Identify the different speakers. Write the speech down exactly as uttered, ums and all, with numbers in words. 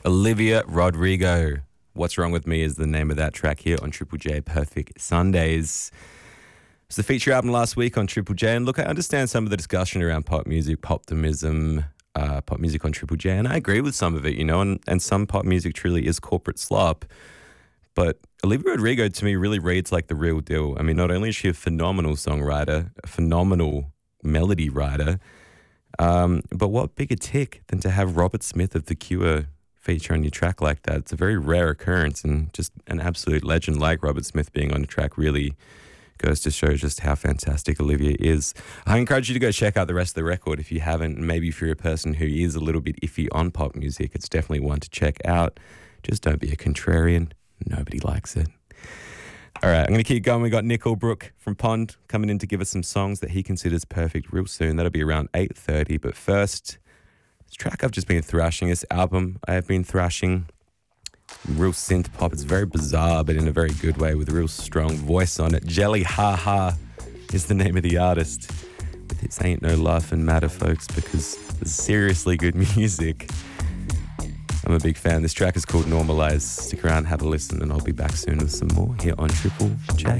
Speaker 1: Olivia Rodrigo. What's Wrong With Me is the name of that track here on Triple J Perfect Sundays. It's the feature album last week on Triple J, and look, I understand some of the discussion around pop music, poptimism, uh, pop music on Triple J, and I agree with some of it, you know, and, and some pop music truly is corporate slop. But Olivia Rodrigo, to me, really reads like the real deal. I mean, not only is she a phenomenal songwriter, a phenomenal melody writer, um, but what bigger tick than to have Robert Smith of The Cure feature on your track like that? It's a very rare occurrence, and just an absolute legend like Robert Smith being on the track really goes to show just how fantastic Olivia is. I encourage you to go check out the rest of the record if you haven't. Maybe if you're a person who is a little bit iffy on pop music, it's definitely one to check out. Just don't be a contrarian. Nobody likes it. All right, I'm going to keep going. We got Nick Albrook from Pond coming in to give us some songs that he considers perfect real soon. That'll be around eight thirty. But first, this track I've just been thrashing, this album I have been thrashing. Real synth pop. It's very bizarre, but in a very good way, with a real strong voice on it. Jelly Ha Ha is the name of the artist. But this ain't no laughing matter, folks, because it's seriously good music. I'm a big fan. This track is called Normalize. Stick around, have a listen, and I'll be back soon with some more here on Triple J.